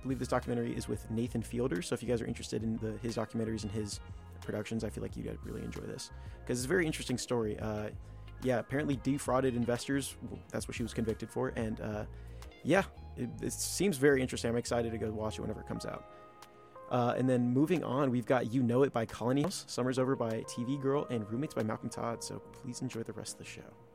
believe this documentary is with Nathan Fielder. So if you guys are interested in his documentaries and his productions, I feel like you'd really enjoy this because it's a very interesting story. Apparently defrauded investors. That's what she was convicted for. And it seems very interesting. I'm excited to go watch it whenever it comes out. And then moving on, we've got You Know It by Colony House, Summer's Over by TV Girl, and Roommates by Malcolm Todd. So please enjoy the rest of the show.